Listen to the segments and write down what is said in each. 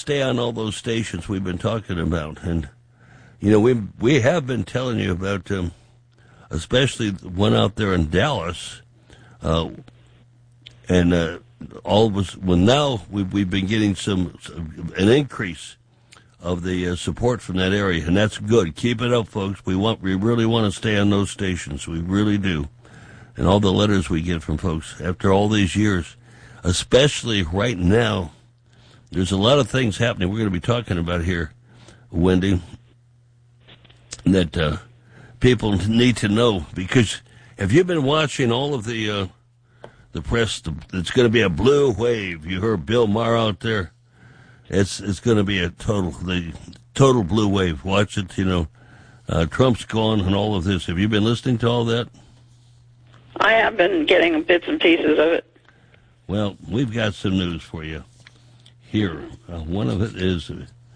stay on all those stations we've been talking about. And, we have been telling you about, especially the one out there in Dallas, and all of us. Well, now we've been getting an increase of the support from that area, and that's good. Keep it up, folks. We really want to stay on those stations. We really do. And all the letters we get from folks after all these years, especially right now, there's a lot of things happening. We're going to be talking about here, Wendy, that people need to know, because have you been watching all of the press? It's going to be a blue wave. You heard Bill Maher out there. It's going to be the total blue wave. Watch it. Trump's gone and all of this. Have you been listening to all that? I have been getting bits and pieces of it. Well, we've got some news for you here. One of it is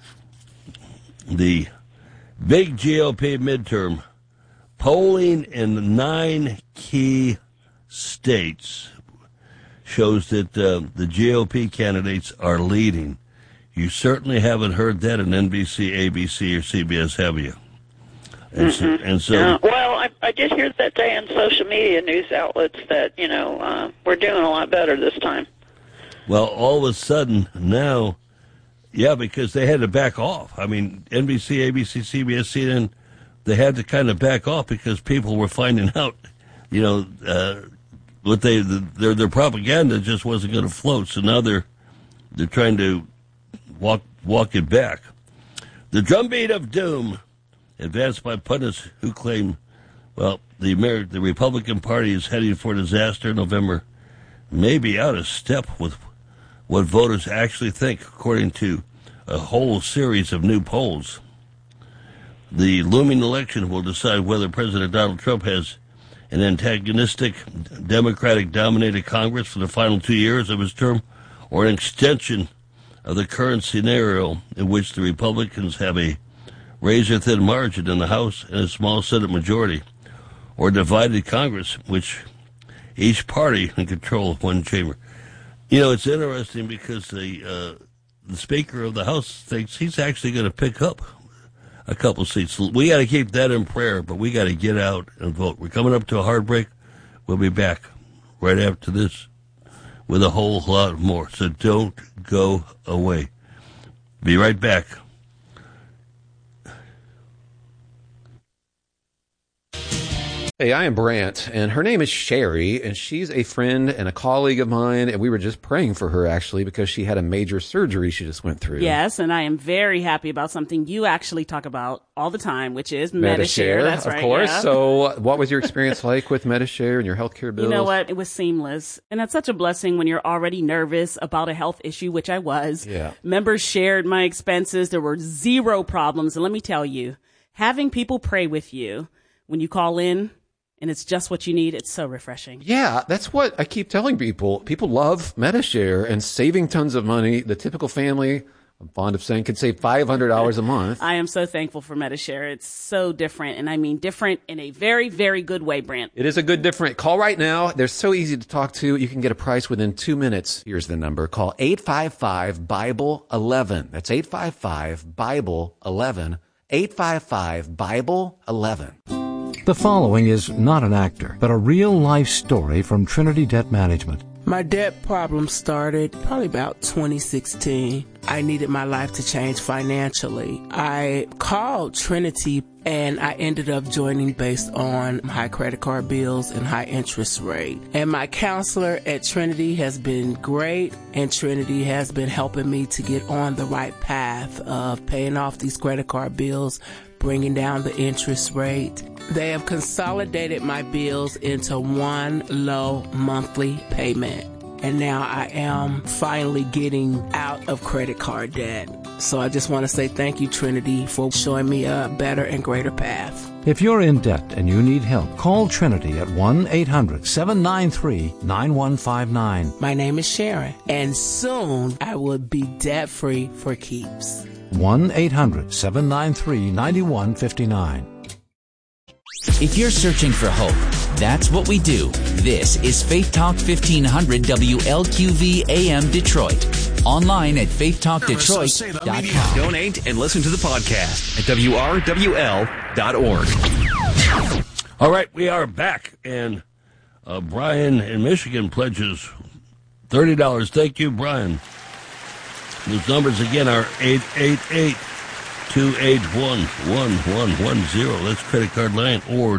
the big GOP midterm polling in 9 key states shows that the GOP candidates are leading. You certainly haven't heard that in NBC, ABC, or CBS, have you? And so well, I did hear that day on social media news outlets that, we're doing a lot better this time. Well, all of a sudden now, yeah, because they had to back off. I mean, NBC, ABC, CBS, CNN, they had to kind of back off because people were finding out, what their propaganda just wasn't going to float. So now they're trying to walk it back. The drumbeat of doom, advanced by pundits who claim, the Republican Party is heading for disaster in November, may be out of step with what voters actually think, according to a whole series of new polls. The looming election will decide whether President Donald Trump has an antagonistic, Democratic-dominated Congress for the final 2 years of his term, or an extension of the current scenario in which the Republicans have a razor-thin margin in the House and a small Senate majority, or divided Congress, which each party in control of one chamber. It's interesting because the Speaker of the House thinks he's actually going to pick up a couple seats. We got to keep that in prayer, but we got to get out and vote. We're coming up to a hard break. We'll be back right after this with a whole lot more. So don't go away. Be right back. Hey, I am Brant, and her name is Sherry, and she's a friend and a colleague of mine, and we were just praying for her, actually, because she had a major surgery she just went through. Yes, and I am very happy about something you actually talk about all the time, which is Medi-Share. That's right, of course. Yeah. So what was your experience like with Medi-Share and your healthcare bills? You know what? It was seamless, and that's such a blessing when you're already nervous about a health issue, which I was. Yeah. Members shared my expenses. There were zero problems, and let me tell you, having people pray with you when you call in, and it's just what you need, it's so refreshing. Yeah, that's what I keep telling people. People love Medi-Share and saving tons of money. The typical family, I'm fond of saying, could save $500 a month. I am so thankful for Medi-Share. It's so different, and I mean different in a very, very good way, Brent. It is a good different. Call right now. They're so easy to talk to. You can get a price within 2 minutes. Here's the number. Call 855-BIBLE-11. That's 855-BIBLE-11. 855-BIBLE-11. The following is not an actor, but a real-life story from Trinity Debt Management. My debt problem started probably about 2016. I needed my life to change financially. I called Trinity and I ended up joining based on high credit card bills and high interest rate. And my counselor at Trinity has been great, and Trinity has been helping me to get on the right path of paying off these credit card bills, bringing down the interest rate. They have consolidated my bills into one low monthly payment. And now I am finally getting out of credit card debt. So I just want to say thank you, Trinity, for showing me a better and greater path. If you're in debt and you need help, call Trinity at 1-800-793-9159. My name is Sharon, and soon I will be debt-free for keeps. 1-800-793-9159. If you're searching for hope, that's what we do. This is Faith Talk 1500 WLQV AM Detroit. Online at faithtalkdetroit.com. Donate and listen to the podcast at WRWL.org. All right, we are back, and Brian in Michigan pledges $30. Thank you, Brian. Those numbers again are 888-281-1110. That's credit card line, or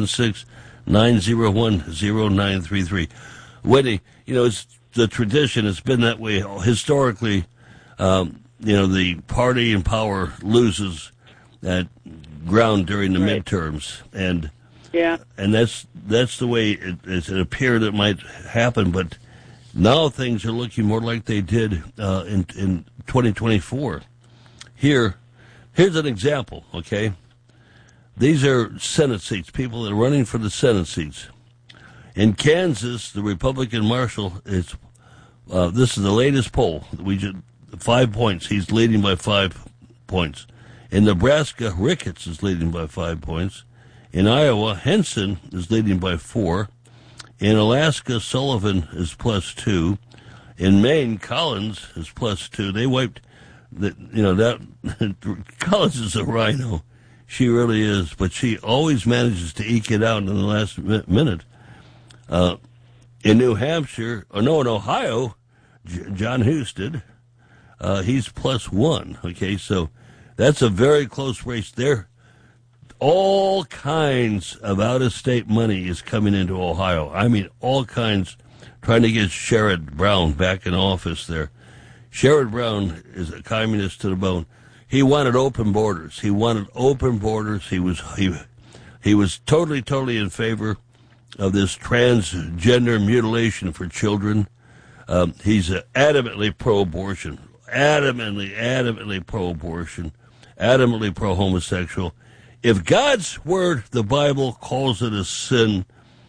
216-901-0933. Wendy, it's the tradition. It's been that way historically. The party in power loses that ground during the midterms, and that's the way it appeared it might happen. But now things are looking more like they did in 2024. Here's an example. Okay, these are Senate seats. People that are running for the Senate seats. In Kansas, the Republican marshal is. This is the latest poll. 5 points. He's leading by 5 points. In Nebraska, Ricketts is leading by 5 points. In Iowa, Henson is leading by 4. In Alaska, Sullivan is +2. In Maine, Collins is +2. They wiped that. Collins is a rhino. She really is, but she always manages to eke it out in the last minute. In New Hampshire, in Ohio, John Husted, he's +1. Okay, so that's a very close race there. All kinds of out-of-state money is coming into Ohio. I mean, all kinds, trying to get Sherrod Brown back in office there. Sherrod Brown is a communist to the bone. He wanted open borders. He was totally in favor of this transgender mutilation for children. He's adamantly pro-abortion, adamantly pro-abortion, adamantly pro-homosexual. If God's word, the Bible, calls it a sin,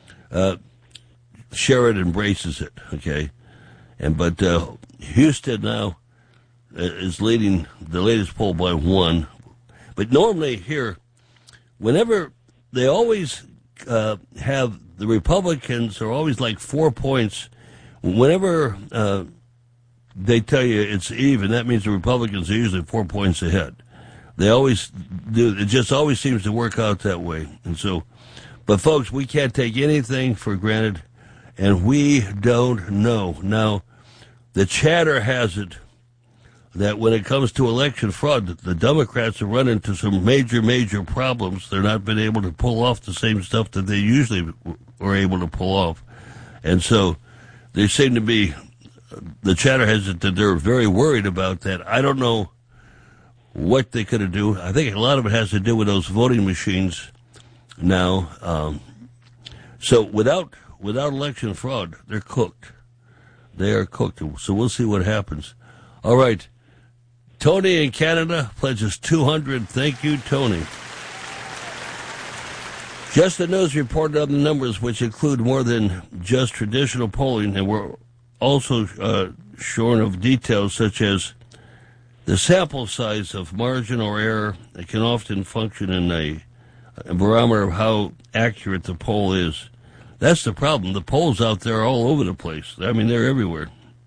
Sherrod embraces it, okay? But Houston now is leading the latest poll by 1. But normally here, whenever they always have, the Republicans are always like 4 points. Whenever they tell you it's even, that means the Republicans are usually 4 points ahead. They always do. It just always seems to work out that way. And so, but folks, we can't take anything for granted, and we don't know. Now, the chatter has it that when it comes to election fraud, the Democrats have run into some major problems. They're not been able to pull off the same stuff that they usually were able to pull off. And so they seem to be, the chatter has it that they're very worried about that. I don't know what they could do. I think a lot of it has to do with those voting machines now. So without election fraud, they're cooked. They are cooked. So we'll see what happens. All right. Tony in Canada pledges $200. Thank you, Tony. Just the News reported on the numbers, which include more than just traditional polling, and we're also shorn of details such as the sample size of margin or error that can often function in a barometer of how accurate the poll is. That's the problem. The polls out there are all over the place. I mean, they're everywhere.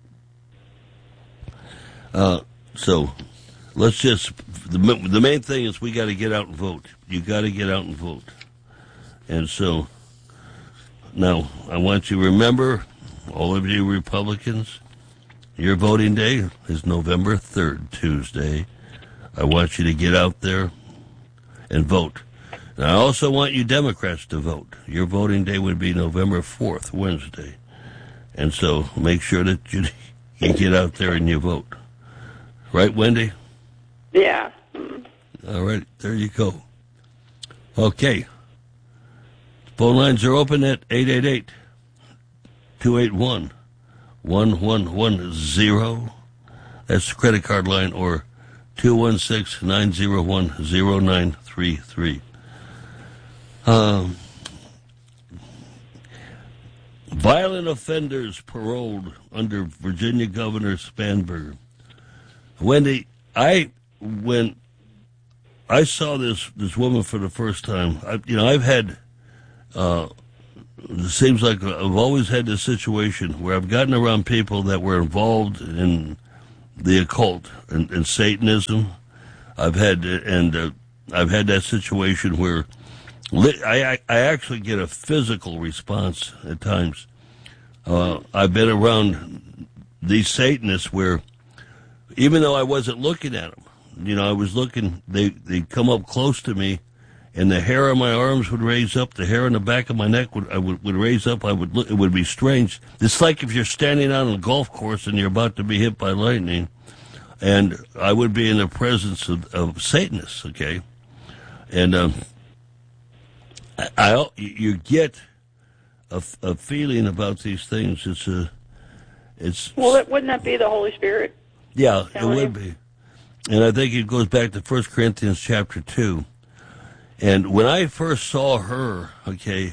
So let's just, the main thing is we got to get out and vote. You got to get out and vote. And so now I want you to remember, all of you Republicans, your voting day is November 3rd, Tuesday. I want you to get out there and vote. And I also want you Democrats to vote. Your voting day would be November 4th, Wednesday. And so make sure that you get out there and you vote. Right, Wendy? Yeah. All right, there you go. Okay. Phone lines are open at 888-281-1110. That's the credit card line, or 216-901-0933. Violent offenders paroled under Virginia Governor Spanberger. Wendy, when I saw this woman for the first time, I've had, it seems like I've always had this situation where I've gotten around people that were involved in the occult and Satanism. I've had that situation where I actually get a physical response at times. I've been around these Satanists where, even though I wasn't looking at them, I was looking. They'd come up close to me, and the hair on my arms would raise up. The hair on the back of my neck would raise up. It would be strange. It's like if you're standing on a golf course and you're about to be hit by lightning, and I would be in the presence of Satanists. Okay, and you get a feeling about these things. Well, wouldn't that be the Holy Spirit? Yeah, it would be. And I think it goes back to 1 Corinthians chapter 2. And when I first saw her, okay,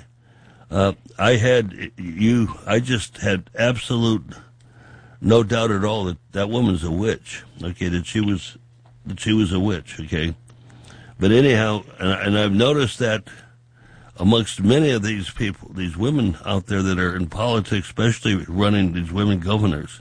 I just had absolute no doubt at all that woman's a witch, okay, that she was a witch, okay. But anyhow, and I've noticed that amongst many of these people, these women out there that are in politics, especially running these women governors,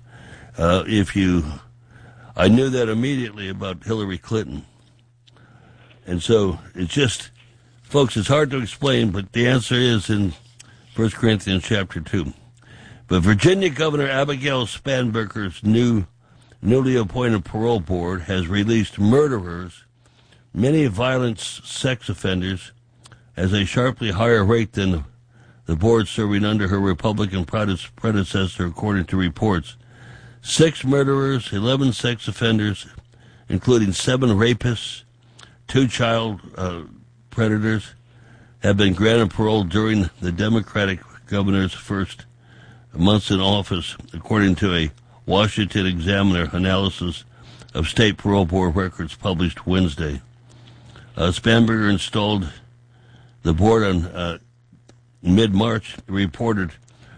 I knew that immediately about Hillary Clinton. And so it's just, folks, it's hard to explain, but the answer is in 1 Corinthians chapter 2. But Virginia Governor Abigail Spanberger's newly appointed parole board has released murderers, many violent sex offenders, as a sharply higher rate than the board serving under her Republican predecessor, according to reports. 6 murderers, 11 sex offenders, including 7 rapists, 2 child predators, have been granted parole during the Democratic governor's first months in office, according to a Washington Examiner analysis of state parole board records published Wednesday. Spanberger installed the board on mid-March, reported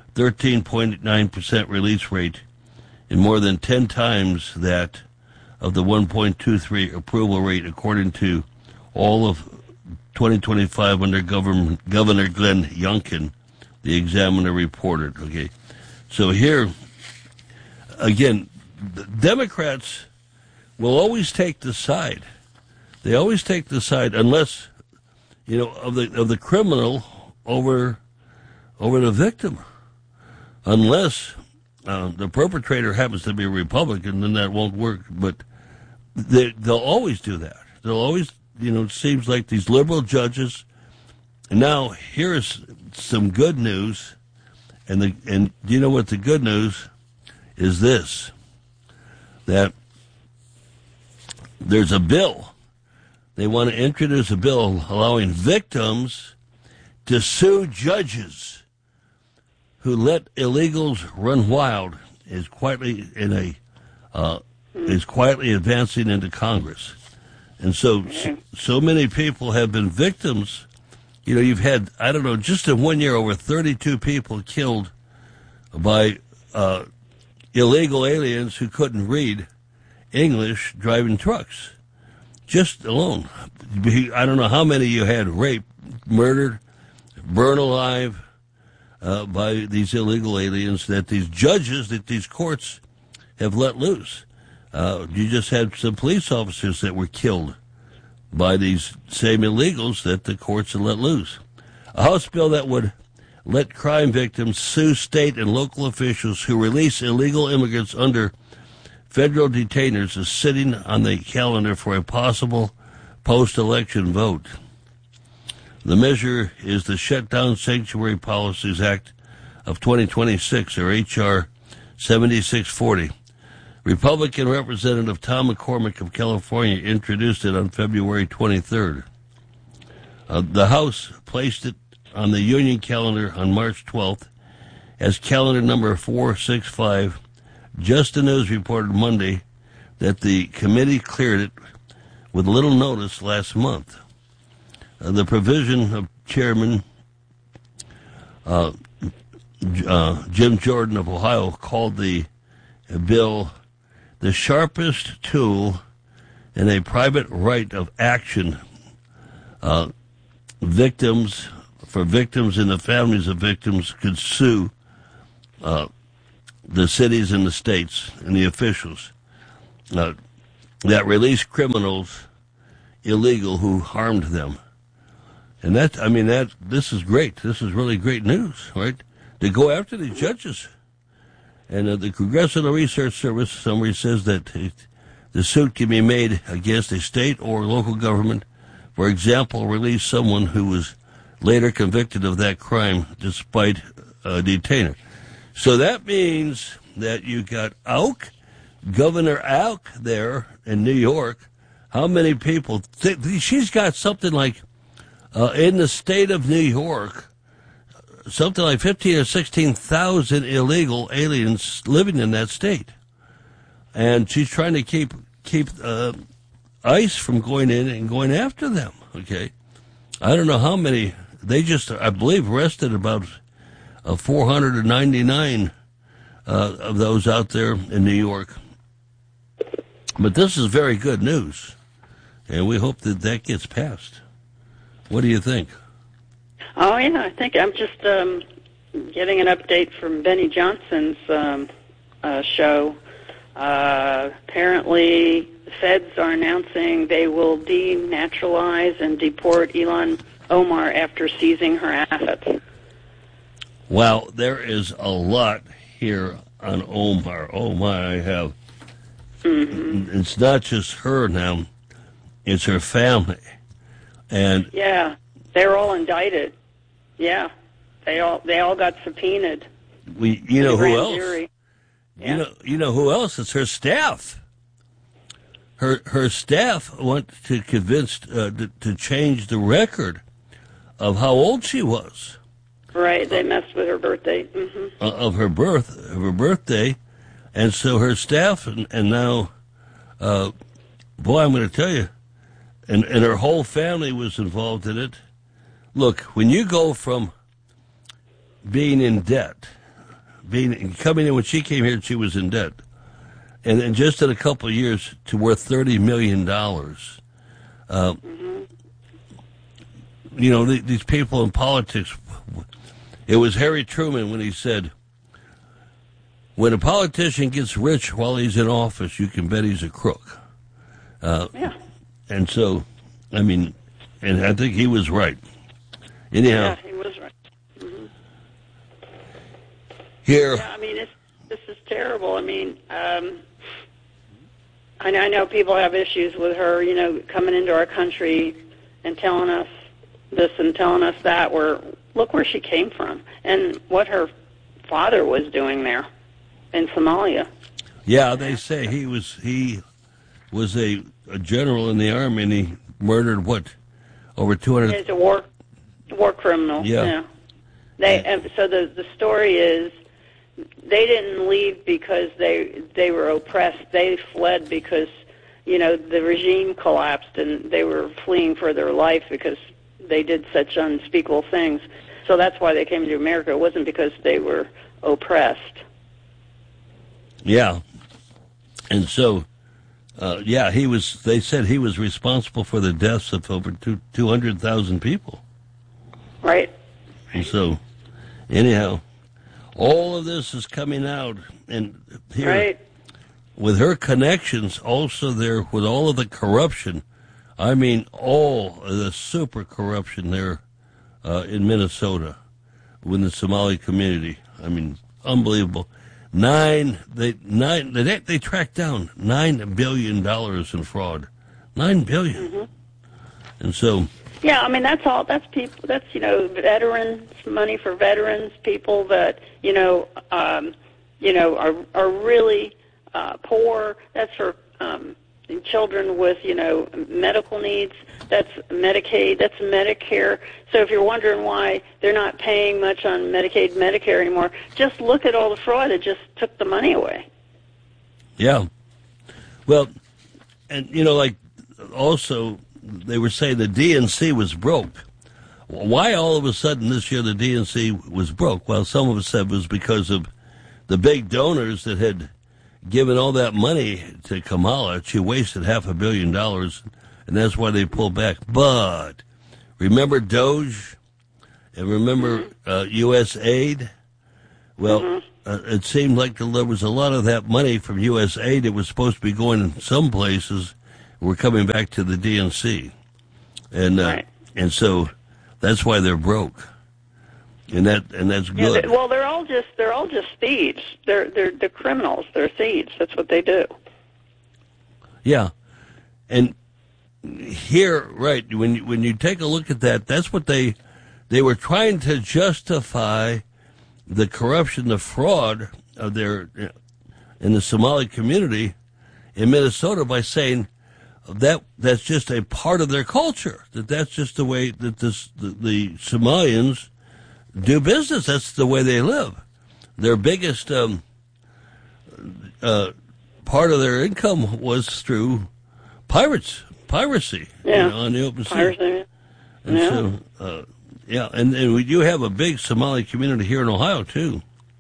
13.9% release rate, and more than 10 times that of the 1.23 approval rate, according to all of 2025 under Governor Glenn Youngkin, the Examiner reported. Okay, so here again, the Democrats will always take the side. They always take the side, unless of the criminal over the victim, unless the perpetrator happens to be a Republican, then that won't work. But they'll always do that. They'll always, it seems like these liberal judges. And now here is some good news, and do you know what the good news is? This, that there's a bill. They want to introduce a bill allowing victims to sue judges who let illegals run wild, is quietly advancing into Congress. And so many people have been victims. You've had, I don't know, just in 1 year, over 32 people killed by illegal aliens who couldn't read English driving trucks. Just alone. I don't know how many you had raped, murdered, burned alive by these illegal aliens that these judges, that these courts have let loose. You just had some police officers that were killed by these same illegals that the courts have let loose. A House bill that would let crime victims sue state and local officials who release illegal immigrants under federal detainers is sitting on the calendar for a possible post-election vote. The measure is the Shutdown Sanctuary Policies Act of 2026, or H.R. 7640. Republican Representative Tom McCormick of California introduced it on February 23rd. The House placed it on the Union calendar on March 12th as calendar number 465. Just the News reported Monday that the committee cleared it with little notice last month. The provision of Chairman Jim Jordan of Ohio called the bill the sharpest tool in a private right of action. Victims and the families of victims could sue the cities and the states and the officials that released criminals illegal who harmed them. And this is great. This is really great news, right? To go after the judges. And the Congressional Research Service summary says that the suit can be made against a state or local government. For example, release someone who was later convicted of that crime despite detainer. So that means that you got Governor Auke there in New York. How many people? She's got something like, in the state of New York, something like 15 or 16,000 illegal aliens living in that state. And she's trying to keep ICE from going in and going after them, okay? I don't know how many. They just, I believe, arrested about 499 of those out there in New York. But this is very good news, and we hope that gets passed. What do you think? Oh, yeah, I think I'm just getting an update from Benny Johnson's show. Apparently, the feds are announcing they will denaturalize and deport Ilhan Omar after seizing her assets. Wow, there is a lot here on Omar. Oh, my, I have. Mm-hmm. It's not just her now. It's her family. And yeah, they're all indicted. Yeah, they all got subpoenaed. You know who else? Jury. Yeah. You know who else? It's her staff. Her staff want to convince to change the record of how old she was. Right, they messed with her birthday. Mm-hmm. Of her birthday, and so her staff and now, boy, I'm going to tell you, and her whole family was involved in it. Look, when you go from being in debt, coming in when she came here, she was in debt, and then just in a couple of years to worth $30 million. Mm-hmm. You know, these people in politics. It was Harry Truman when he said, when a politician gets rich while he's in office, you can bet he's a crook. Yeah. And so, I mean, and I think he was right. Anyhow. Yeah, he was right. Mm-hmm. Here. Yeah, I mean, this is terrible. I mean, I know people have issues with her, you know, coming into our country and telling us this and telling us that. Look where she came from and what her father was doing there in Somalia. Yeah, they say he was a general in the army, and he murdered over 200. He's a war criminal. Yeah. So the story is they didn't leave because they were oppressed. They fled because, you know, the regime collapsed and they were fleeing for their life because they did such unspeakable things. So that's why they came to America. It wasn't because they were oppressed. Yeah. And so, they said he was responsible for the deaths of over 200,000 people. Right. And so, anyhow, all of this is coming out. And here, right. With her connections also there, with all of the corruption, I mean, all of the super corruption there in Minnesota with the Somali community. I mean, unbelievable. They tracked down $9 billion in fraud. $9 billion. Mm-hmm. And so. Yeah, I mean, that's people, that's, you know, veterans, money for veterans, people that, are really poor. That's for children with, medical needs. That's Medicaid. That's Medicare. So if you're wondering why they're not paying much on Medicaid, Medicare anymore, just look at all the fraud. It just took the money away. Yeah. Well, and, like also they were saying the DNC was broke. Why all of a sudden this year the DNC was broke? Well, some of us said it was because of the big donors that had given all that money to Kamala. She wasted $500 million, and that's why they pulled back. But remember Doge? And remember U.S. aid? Well, it seemed like there was a lot of that money from USAID that was supposed to be going in some places. We're coming back to the DNC, and right. And so that's why they're broke, and that's good. Yeah, they're all just thieves. They're criminals. They're thieves. That's what they do. Yeah, and here, right, when you take a look at that, that's what they were trying to justify the corruption, the fraud of in the Somali community in Minnesota by saying that's just a part of their culture, that's just the way that the Somalians do business. That's the way they live. Their biggest part of their income was through piracy, on the open sea. Piracy. And so, and we do have a big Somali community here in Ohio too.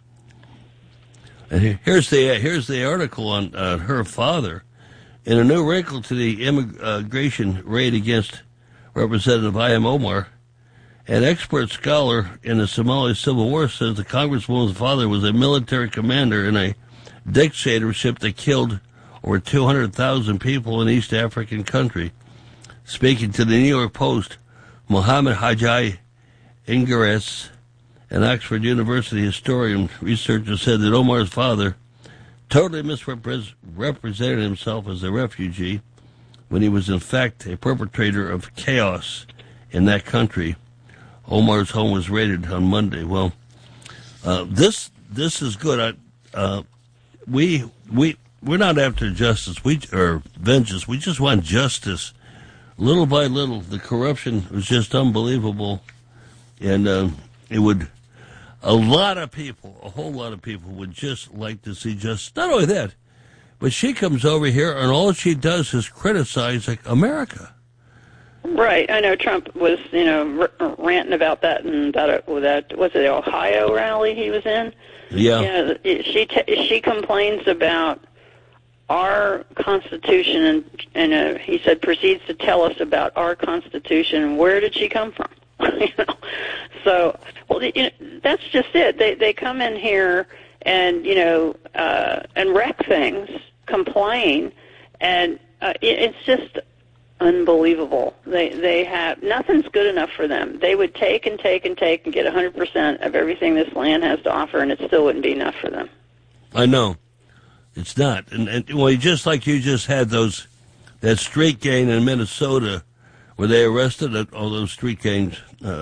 And here's the article on her father. In a new wrinkle to the immigration raid against Representative I.M. Omar, an expert scholar in the Somali Civil War says the congresswoman's father was a military commander in a dictatorship that killed over 200,000 people in East African country. Speaking to the New York Post, Mohammed Hajai Ingeres, an Oxford University historian researcher, said that Omar's father totally misrepresented himself as a refugee when he was in fact a perpetrator of chaos in that country. Omar's home was raided on Monday. Well, this is good. We're not after justice or vengeance. We just want justice. Little by little, the corruption was just unbelievable, and it would. A whole lot of people would just like to see justice. Not only that, but she comes over here and all she does is criticize America. Right. I know Trump was, ranting about that and that was it the Ohio rally he was in? Yeah. She complains about our Constitution and he said proceeds to tell us about our Constitution. Where did she come from? So, that's just it. They come in here and and wreck things, complain, and it's just unbelievable. They have nothing's good enough for them. They would take and take and take and get 100% of everything this land has to offer, and it still wouldn't be enough for them. I know, it's not. And just like you just had that street gang in Minnesota, where they arrested all those street gangs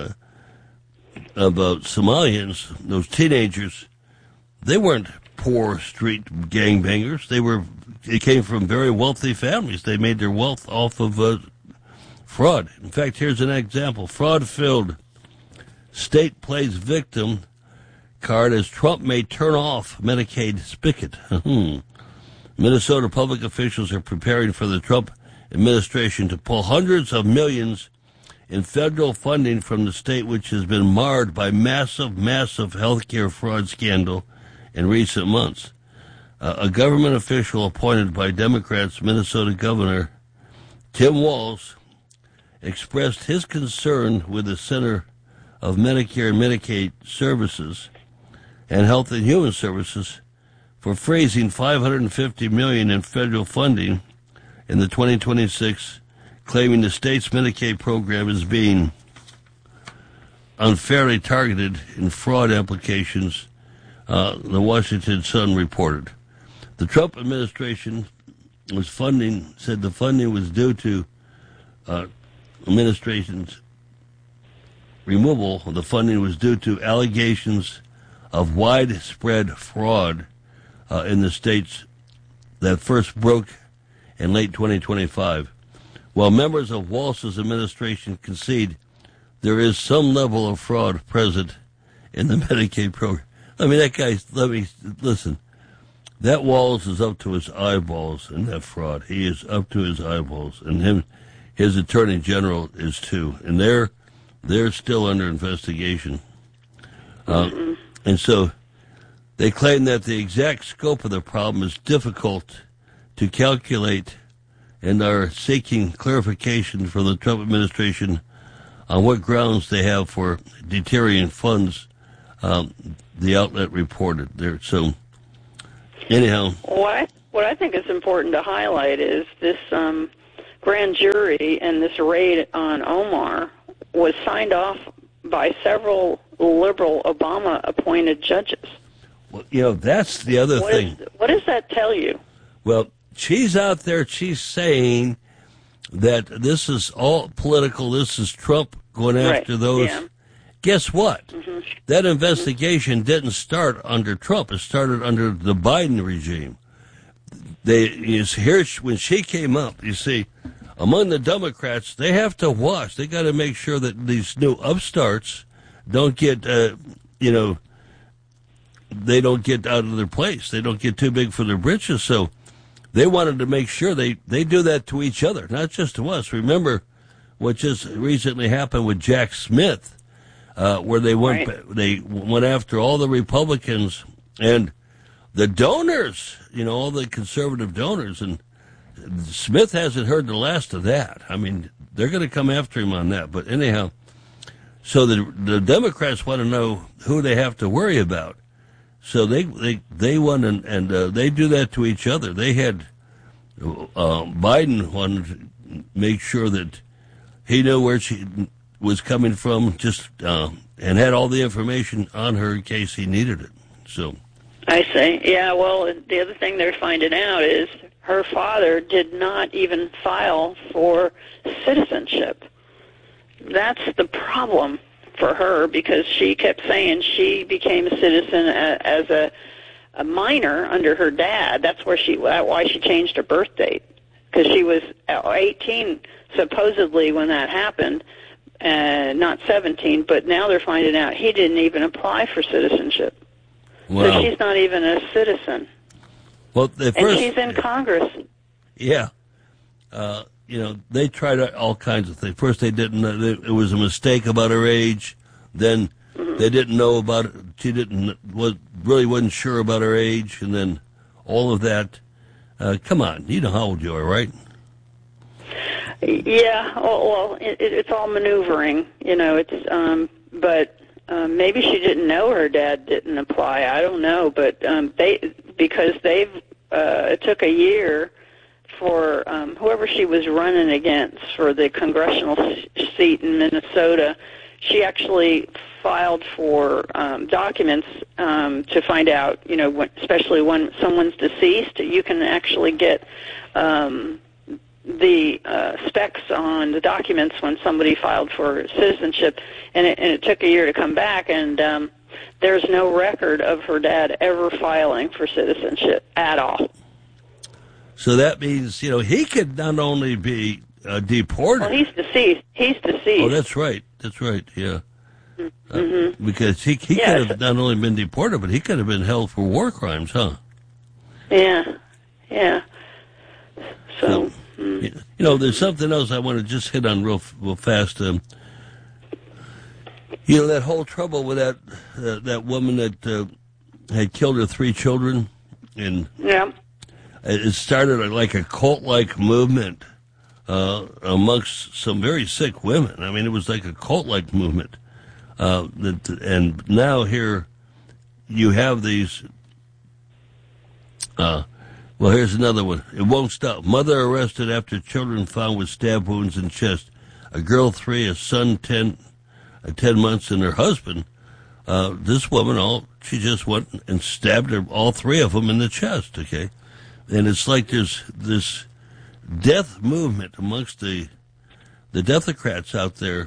of Somalians, those teenagers. They weren't poor street gangbangers. They came from very wealthy families. They made their wealth off of fraud. In fact, here's an example. Fraud-filled state plays victim card as Trump may turn off Medicaid spigot. Minnesota public officials are preparing for the Trump administration to pull hundreds of millions in federal funding from the state, which has been marred by massive health care fraud scandal in recent months. A government official appointed by Democrats, Minnesota Governor Tim Walz, expressed his concern with the Center of Medicare and Medicaid Services and Health and Human Services for freezing $550 million in federal funding in the 2026, claiming the state's Medicaid program is being unfairly targeted in fraud applications, the Washington Sun reported. The Trump administration said the funding was due to administration's removal. The funding was due to allegations of widespread fraud in the states that first broke in late 2025. While members of Walz's administration concede there is some level of fraud present in the Medicaid program. I mean, that guy, listen, that Walz is up to his eyeballs in that fraud. He is up to his eyeballs, and his attorney general is too, and they're still under investigation. And so they claim that the exact scope of the problem is difficult to calculate and are seeking clarification from the Trump administration on what grounds they have for deterring funds the outlet reported there. So, anyhow. What I think is important to highlight is this grand jury and this raid on Omar was signed off by several liberal Obama-appointed judges. Well, that's the other thing. What does that tell you? Well, she's out there, she's saying that this is all political, this is Trump going after those. Yeah. Guess what? Mm-hmm. That investigation didn't start under Trump. It started under the Biden regime. When she came up, you see, among the Democrats, they have to watch. They got to make sure that these new upstarts don't get, they don't get out of their place. They don't get too big for their britches. So they wanted to make sure they do that to each other, not just to us. Remember what just recently happened with Jack Smith, where they went after all the Republicans and the donors, all the conservative donors, and Smith hasn't heard the last of that. I mean, they're going to come after him on that. But anyhow, so the Democrats want to know who they have to worry about. So they want and they do that to each other. They had Biden wanted to make sure that he knew where she was coming from, and had all the information on her in case he needed it. So. I see. Yeah, well, the other thing they're finding out is her father did not even file for citizenship. That's the problem for her, because she kept saying she became a citizen as a minor under her dad. That's why she changed her birth date, because she was 18 supposedly when that happened, not 17, but now they're finding out he didn't even apply for citizenship. Wow. So she's not even a citizen. Well, and she's in Congress. Yeah. They tried all kinds of things. First, they didn't know it was a mistake about her age. Then they didn't know about it. She really wasn't sure about her age. And then all of that. Come on. You know how old you are, right? Yeah. Well, it's all maneuvering. But maybe she didn't know her dad didn't apply. I don't know. But it took a year for whoever she was running against for the congressional seat in Minnesota. She actually filed for documents to find out, especially when someone's deceased, you can actually get the specs on the documents when somebody filed for citizenship, and it took a year to come back, and there's no record of her dad ever filing for citizenship at all. So that means, he could not only be deported. Well, he's deceased. Oh, that's right, yeah. Mm-hmm. Because he could have not only been deported, but he could have been held for war crimes, huh? Yeah. So there's something else I want to just hit on real fast. That whole trouble with that woman that had killed her 3 children, and it started like a cult-like movement amongst some very sick women. I mean, it was like a cult-like movement. And now here you have these. Here's another one. It won't stop. Mother arrested after children found with stab wounds in chest. A girl 3, a son 10 months, and her husband. This woman, she just went and stabbed all 3 of them in the chest. Okay, and it's like there's this death movement amongst the Democrats out there.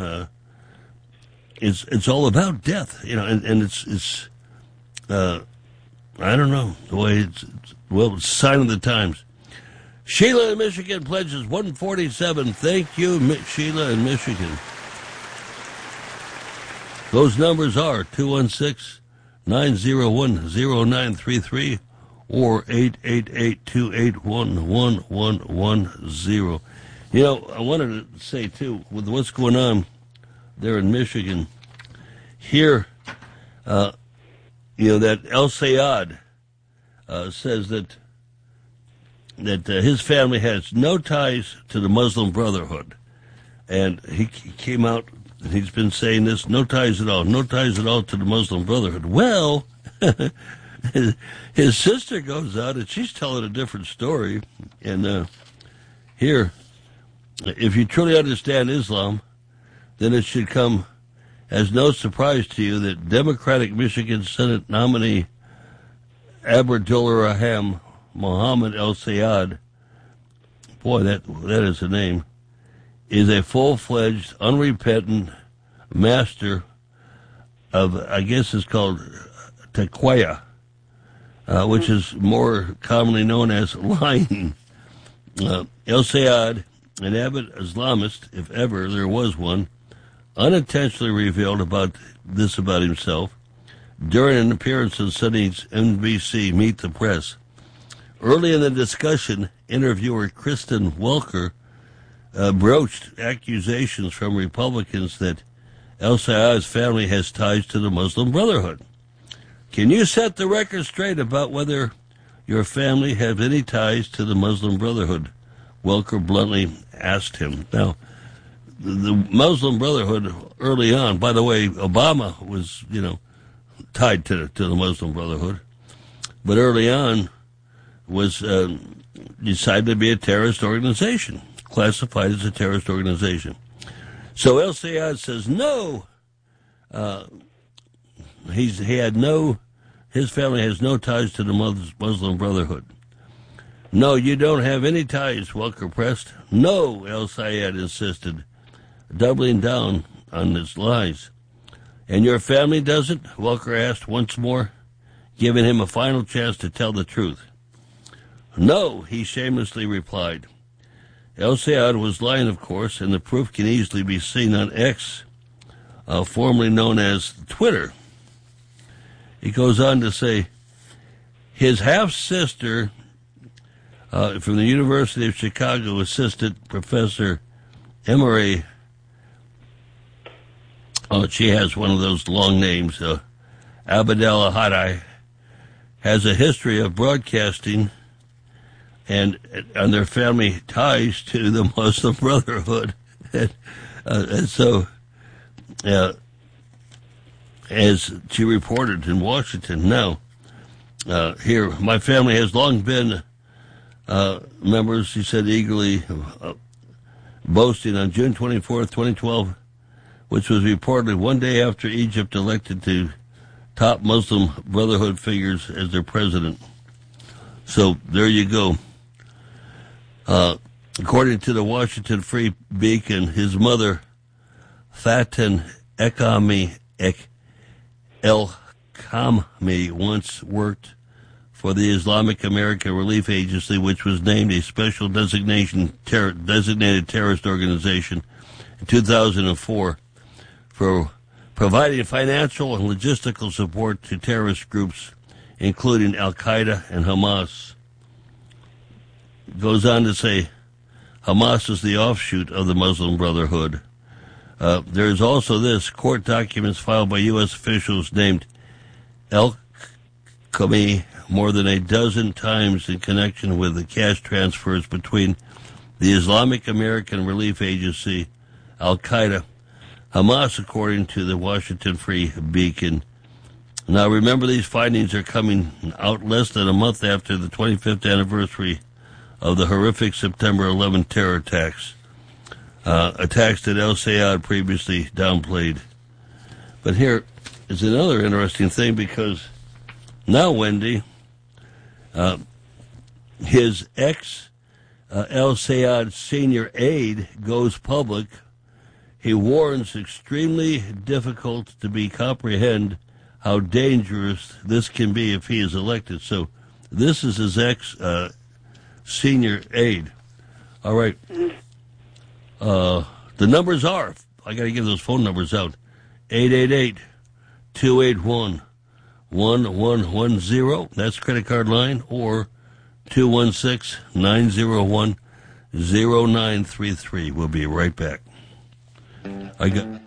It's all about death, and it's I don't know the way it's a sign of the times. Sheila in Michigan pledges $147. Thank you, Sheila in Michigan. Those numbers are 216-901-0933 or 888-281-1110. I wanted to say, too, with what's going on there in Michigan, here, that El Sayad says that his family has no ties to the Muslim Brotherhood. And he came out And he's been saying this, no ties at all to the Muslim Brotherhood. Well, his sister goes out and she's telling a different story. And here, if you truly understand Islam, then it should come as no surprise to you that Democratic Michigan Senate nominee Abdullah Raham Mohammed El-Sayed, boy, that is a name, is a full-fledged, unrepentant master of, I guess it's called taqwa, which is more commonly known as lying. El-Sayed, an avid Islamist, if ever there was one, unintentionally revealed about himself during an appearance on Sunday's NBC Meet the Press. Early in the discussion, interviewer Kristen Welker broached accusations from Republicans that El-Sayed's family has ties to the Muslim Brotherhood. Can you set the record straight about whether your family have any ties to the Muslim Brotherhood? Welker bluntly asked him. Now, the Muslim Brotherhood early on, by the way, Obama was, tied to the Muslim Brotherhood, but early on was decided to be a terrorist organization, classified as a terrorist organization. So El-Sayed says no. His family has no ties to the Muslim Brotherhood. No, you don't have any ties, Welker pressed. No, El-Sayed insisted, doubling down on his lies. And your family doesn't? Welker asked once more, giving him a final chance to tell the truth. No, he shamelessly replied. El-Sayed was lying, of course, and the proof can easily be seen on X, formerly known as Twitter. He goes on to say, his half-sister from the University of Chicago, Assistant Professor Emery, she has one of those long names, Abdel Hadai, has a history of broadcasting and their family ties to the Muslim Brotherhood. And so, as she reported in Washington, now, here, my family has long been members, she said eagerly, boasting on June 24th, 2012, which was reportedly one day after Egypt elected to top Muslim Brotherhood figures as their president. So there you go. According to the Washington Free Beacon, his mother, Fatin El-Khami, once worked for the Islamic American Relief Agency, which was named a special designated terrorist organization in 2004 for providing financial and logistical support to terrorist groups, including Al-Qaeda and Hamas. It goes on to say, Hamas is the offshoot of the Muslim Brotherhood. There is also this, court documents filed by U.S. officials named El-Khami more than a dozen times in connection with the cash transfers between the Islamic American Relief Agency, Al-Qaeda, Hamas, according to the Washington Free Beacon. Now, remember, these findings are coming out less than a month after the 25th anniversary of the horrific September 11 terror attacks, attacks that El-Sayed previously downplayed. But here is another interesting thing, because now, Wendy, his El-Sayed senior aide goes public. He warns extremely difficult to be comprehend how dangerous this can be if he is elected. So this is his senior aide. All right. The numbers are, I got to give those phone numbers out, 888-281-1110. That's credit card line, or 216-901-0933. We'll be right back. I got